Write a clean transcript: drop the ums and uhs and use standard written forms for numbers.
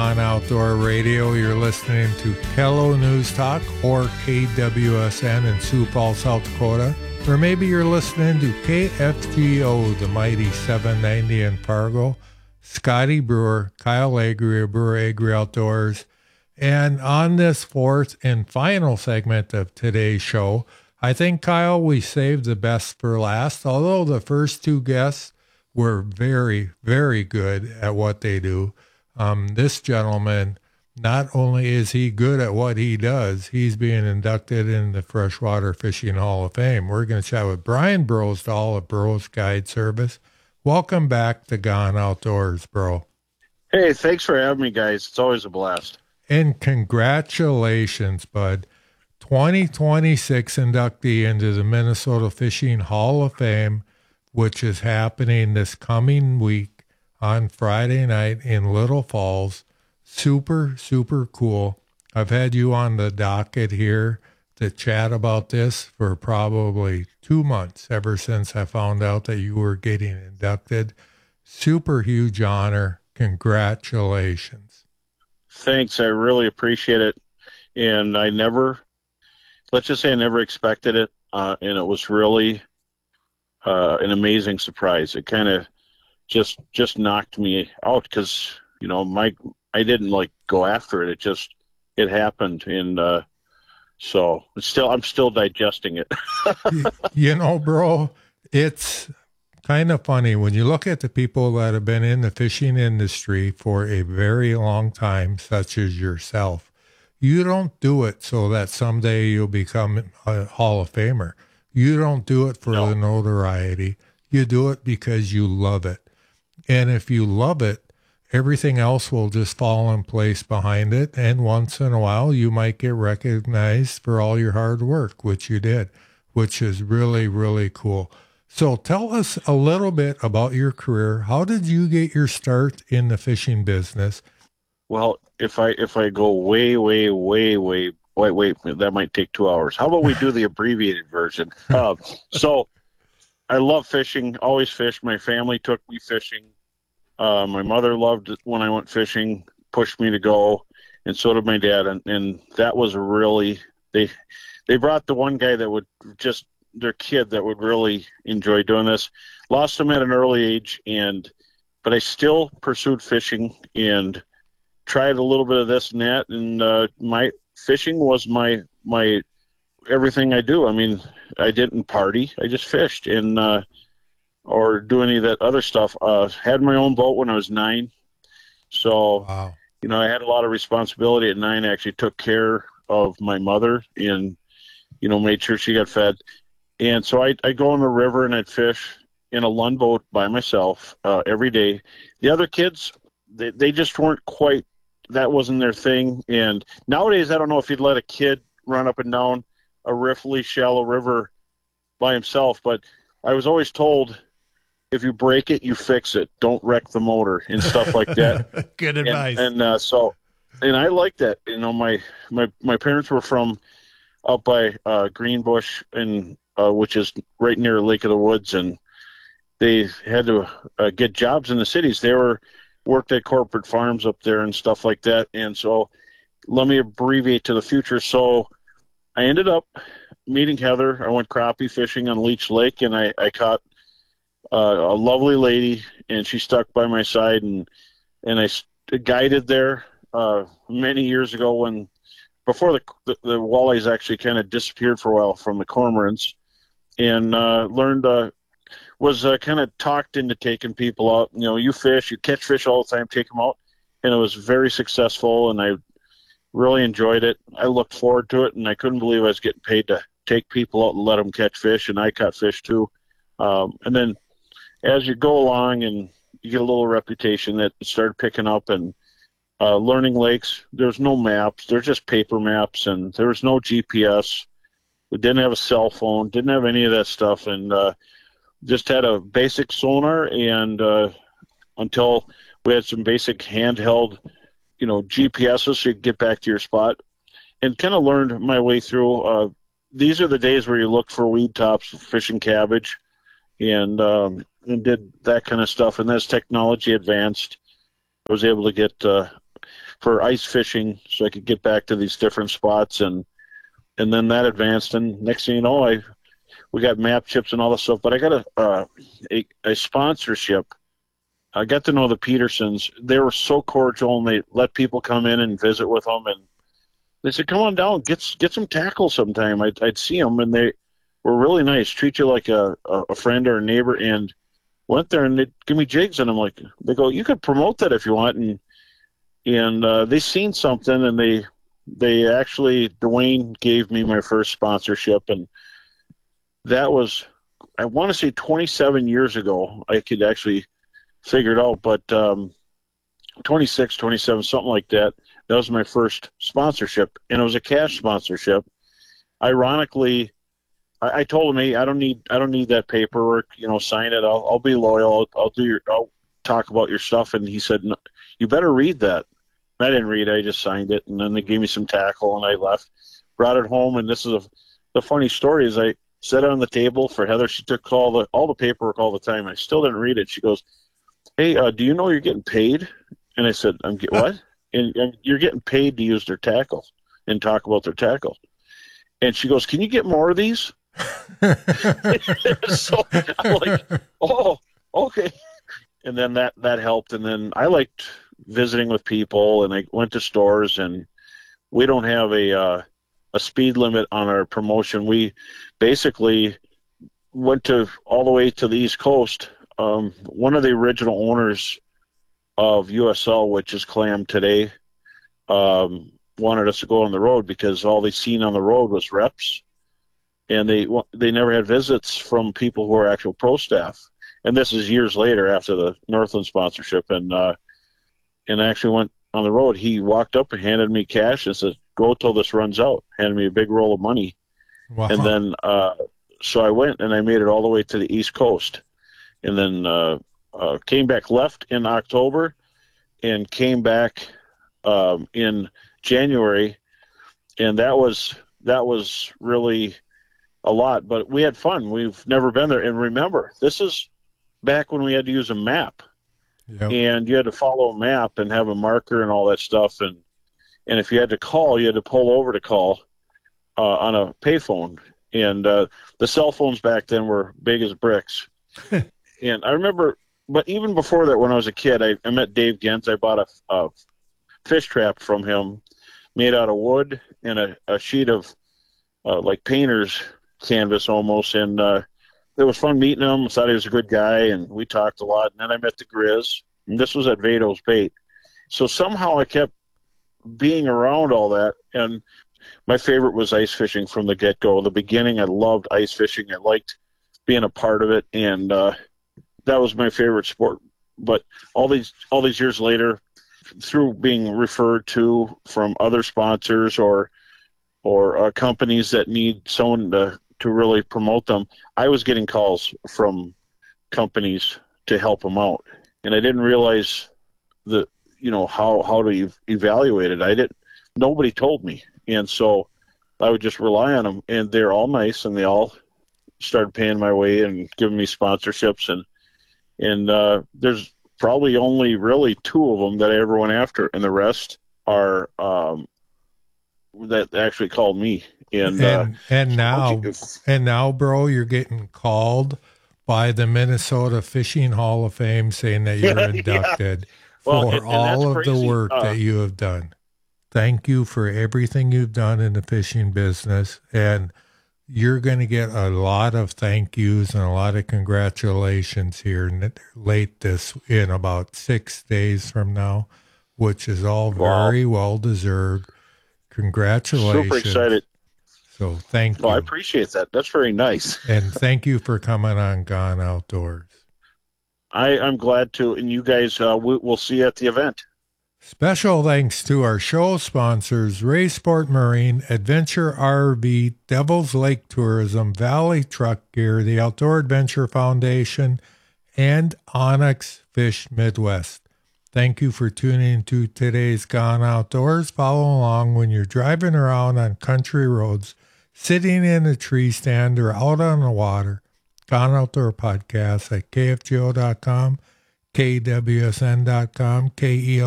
On Outdoor Radio, you're listening to Hello News Talk or KWSN in Sioux Falls, South Dakota. Or maybe you're listening to KFGO, the mighty 790 in Fargo. Scotty Brewer, Kyle Agri of Brewer Agri Outdoors. And on this fourth and final segment of today's show, I think, Kyle, we saved the best for last. Although the first two guests were very, very good at what they do. This gentleman, not only is he good at what he does, he's being inducted in the Freshwater Fishing Hall of Fame. We're going to chat with Brian Brosdahl of Bros Guide Service. Welcome back to Gone Outdoors, bro. Hey, thanks for having me, guys. It's always a blast. And congratulations, bud. 2026 inductee into the Minnesota Fishing Hall of Fame, which is happening this coming week on Friday night in Little Falls. Super, super cool. I've had you on the docket here to chat about this for probably 2 months, ever since I found out that you were getting inducted. Super huge honor. Congratulations. Thanks. I really appreciate it. And let's just say I never expected it. And it was really an amazing surprise. It kind of just knocked me out because, I didn't go after it. It happened. And so I'm still digesting it. Bro, it's kind of funny when you look at the people that have been in the fishing industry for a very long time, such as yourself. You don't do it so that someday you'll become a Hall of Famer. You don't do it for the notoriety. You do it because you love it. And if you love it, everything else will just fall in place behind it. And once in a while, you might get recognized for all your hard work, which you did, which is really, really cool. So tell us a little bit about your career. How did you get your start in the fishing business? Well, if I go way, that might take 2 hours. How about we do the abbreviated version? So I love fishing, always fished. My family took me fishing. My mother loved it when I went fishing, pushed me to go, and so did my dad. And that was really, they brought the one guy that would just, their kid that would really enjoy doing this. Lost him at an early age, but I still pursued fishing and tried a little bit of this and that. And my fishing was my everything I do. I mean, I didn't party. I just fished or do any of that other stuff. Had my own boat when I was 9. So, wow. I had a lot of responsibility at 9. I actually took care of my mother and, made sure she got fed. And so I'd go in the river and I'd fish in a Lund boat by myself every day. The other kids, they just weren't quite, that wasn't their thing. And nowadays, I don't know if you'd let a kid run up and down a riffly shallow river by himself, but I was always told, if you break it, you fix it. Don't wreck the motor and stuff like that. Good advice. And I like that. My parents were from up by Greenbush, and which is right near Lake of the Woods, and they had to get jobs in the cities. They worked at corporate farms up there and stuff like that. And so let me abbreviate to the future. So I ended up meeting Heather. I went crappie fishing on Leech Lake, and I caught a lovely lady, and she stuck by my side, and I guided there many years ago before the walleyes actually kind of disappeared for a while from the cormorants, and learned was kind of talked into taking people out. You fish, you catch fish all the time, take them out, and it was very successful, and I really enjoyed it. I looked forward to it, and I couldn't believe I was getting paid to take people out and let them catch fish, and I caught fish too. And then as you go along and you get a little reputation, that started picking up, and learning lakes. There's no maps. There's just paper maps, and there was no GPS. We didn't have a cell phone, didn't have any of that stuff, and just had a basic sonar, and until we had some basic handheld, GPSs so you could get back to your spot, and kind of learned my way through. These are the days where you look for weed tops, fishing cabbage, and did that kind of stuff. And as technology advanced, I was able to get for ice fishing so I could get back to these different spots. And then that advanced. And next thing you know, we got map chips and all this stuff. But I got a sponsorship. I got to know the Petersons. They were so cordial, and they let people come in and visit with them. And they said, "Come on down, get some tackle sometime." I'd see them, and they were really nice. Treat you like a friend or a neighbor. And went there, and they'd give me jigs, and I'm like, they go, "You could promote that if you want." And they seen something, and they actually, Dwayne gave me my first sponsorship, and that was, I want to say 27 years ago. I could actually figure it out, but 26, 27, something like that. That was my first sponsorship, and it was a cash sponsorship. Ironically, I told him, "Hey, I don't need that paperwork. Sign it. I'll be loyal. I'll talk about your stuff." And he said, "No, you better read that." And I didn't read it. I just signed it, and then they gave me some tackle, and I left, brought it home. And this is the funny story is I set it on the table for Heather. She took all the paperwork all the time. I still didn't read it. She goes, "Hey, do you know you're getting paid?" And I said, "What?" And you're getting paid to use their tackle and talk about their tackle. And she goes, "Can you get more of these?" So I'm like, "Oh, okay." And then that helped. And then I liked visiting with people, and I went to stores, and we don't have a speed limit on our promotion. We basically went all the way to the East Coast. One of the original owners of USL, which is Clam today, wanted us to go on the road because all they seen on the road was reps, and they never had visits from people who are actual pro staff. And this is years later after the Northland sponsorship, and I actually went on the road. He walked up and handed me cash and said, "Go till this runs out." Handed me a big roll of money. Wow. And then so I went, and I made it all the way to the East Coast, and then came back, left in October, and came back in January, and that was really a lot, but we had fun. We've never been there. And remember, this is back when we had to use a map. Yep. And you had to follow a map and have a marker and all that stuff. And if you had to call, you had to pull over to call on a payphone. And the cell phones back then were big as bricks. And I remember, but even before that, when I was a kid, I met Dave Gentz. I bought a fish trap from him made out of wood and a sheet of like painter's canvas almost. And it was fun meeting him. I thought he was a good guy, and we talked a lot. And then I met the Grizz, and this was at Vado's Bait. So somehow I kept being around all that. And my favorite was ice fishing from the get-go. The beginning, I loved ice fishing. I liked being a part of it, and that was my favorite sport. But all these years later, through being referred to from other sponsors or companies that need someone to really promote them, I was getting calls from companies to help them out, and I didn't realize how to evaluate it. Nobody told me, and so I would just rely on them, and they're all nice, and they all started paying my way and giving me sponsorships, and there's probably only really 2 of them that I ever went after, and the rest are that actually called me. And now, bro, you're getting called by the Minnesota Fishing Hall of Fame saying that you're inducted for all of the work that you have done. Thank you for everything you've done in the fishing business, and you're going to get a lot of thank yous and a lot of congratulations here in about 6 days from now, which is all very well deserved. Congratulations. Super excited. So thank you. I appreciate that. That's very nice. And thank you for coming on Gone Outdoors. I'm glad to, and you guys, we'll see you at the event. Special thanks to our show sponsors, Ray Sport Marine, Adventure RV, Devil's Lake Tourism, Valley Truck Gear, the Outdoor Adventure Foundation, and Onyx Fish Midwest. Thank you for tuning to today's Gone Outdoors. Follow along when you're driving around on country roads, sitting in a tree stand, or out on the water. Gone Outdoor Podcast at KFGO.com, KWSN.com, KEL.